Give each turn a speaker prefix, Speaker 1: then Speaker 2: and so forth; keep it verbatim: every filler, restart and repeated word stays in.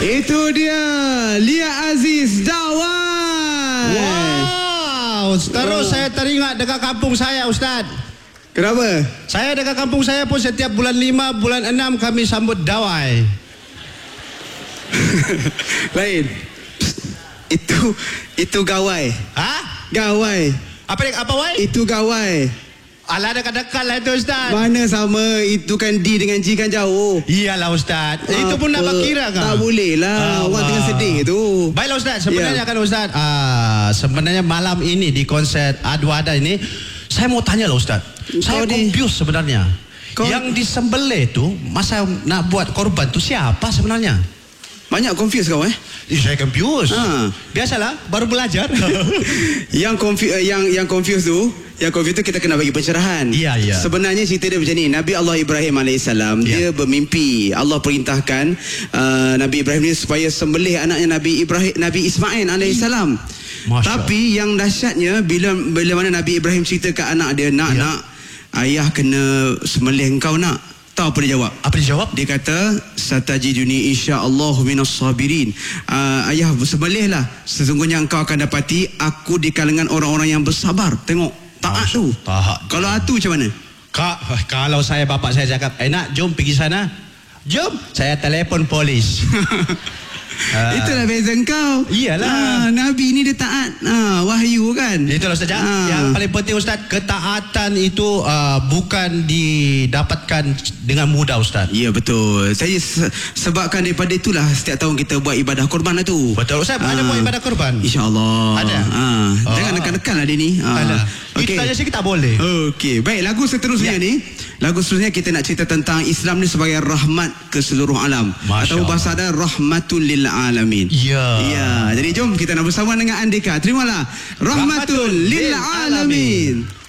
Speaker 1: Itu dia Lia Aziz Dawai.
Speaker 2: Wow, terus oh. saya teringat dekat kampung saya, Ustaz.
Speaker 1: Kenapa?
Speaker 2: Saya dekat kampung saya pun setiap bulan lima, bulan enam kami sambut Dawai.
Speaker 1: Lain. Itu itu gawai.
Speaker 2: Hah?
Speaker 1: Gawai.
Speaker 2: Apa apa wai?
Speaker 1: Itu gawai.
Speaker 2: Alah, dekat-dekat lah itu, Ustaz.
Speaker 1: Mana sama, itu kan D dengan G kan jauh.
Speaker 2: Iyalah, Ustaz. Apa? Itu pun nak berkira kan?
Speaker 1: Tak boleh lah. Orang tengah sedih tu.
Speaker 2: Baiklah, Ustaz. Sebenarnya yeah. kan, Ustaz. Uh, sebenarnya malam ini di konser Adu Ada ini, saya mau tanya lah, Ustaz. Saya confused sebenarnya. Kau... Yang disembelih tu, masa nak buat korban tu siapa sebenarnya?
Speaker 1: Banyak confused kau eh?
Speaker 2: Eh, saya confused. Ha. Biasalah, baru belajar.
Speaker 1: yang confused, yang yang confused tu, yang confused tu kita kena bagi pencerahan.
Speaker 2: Iya, iya.
Speaker 1: Sebenarnya cerita dia macam ni. Nabi Allah Ibrahim alaihissalam, ya. dia bermimpi. Allah perintahkan uh, Nabi Ibrahim ni supaya sembelih anaknya Nabi Ibrahim, Nabi Ismail alaihissalam. Tapi yang dahsyatnya bila bila mana Nabi Ibrahim cerita ke anak dia, nak ya. nak ayah kena sembelih engkau nak. Tahu apa dia jawab?
Speaker 2: Apa dia jawab?
Speaker 1: Dia kata, satajiduni insyaallah minas sabirin. Uh, ayah sembelihlah, sesungguhnya engkau akan dapati aku di kalangan orang-orang yang bersabar. Tengok, taat tu.
Speaker 2: Taat.
Speaker 1: Kalau atu macam mana?
Speaker 2: Kak, kalau saya bapak saya cakap, eh nak jom pergi sana. Jom, saya telefon polis. Uh,
Speaker 1: Itulah beza engkau.
Speaker 2: Iyalah.
Speaker 1: uh, Nabi ni dia taat, uh, wahyu kan.
Speaker 2: Itulah Ustaz. uh. Yang paling penting Ustaz, ketaatan itu uh, bukan didapatkan dengan mudah, Ustaz.
Speaker 1: Ya, betul. Saya se- sebabkan daripada itulah setiap tahun kita buat ibadah korban lah tu.
Speaker 2: Betul Ustaz. uh. Ada buat ibadah korban?
Speaker 1: InsyaAllah.
Speaker 2: Ada.
Speaker 1: uh. Jangan uh. nekan-nekan lah dia ni. uh.
Speaker 2: Okay. Kita tanya sikit tak boleh.
Speaker 1: Okey, baik, lagu seterusnya ya. ni. Lagu seterusnya kita nak cerita tentang Islam ni sebagai rahmat ke seluruh alam. Masya Atau bahasa ada rahmatul lil alamin.
Speaker 2: Ya.
Speaker 1: Ya, jadi jom kita nak bersama dengan Andika. Terimalah rahmatul, rahmatul lil alamin.